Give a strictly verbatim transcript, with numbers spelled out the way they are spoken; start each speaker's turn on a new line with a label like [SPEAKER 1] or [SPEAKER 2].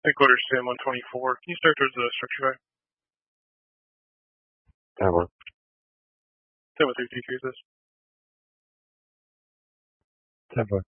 [SPEAKER 1] Headquarters Sim one twenty-four. Can you start towards the structure back?
[SPEAKER 2] That works.
[SPEAKER 1] Sim one three three three is this.
[SPEAKER 2] Ten four.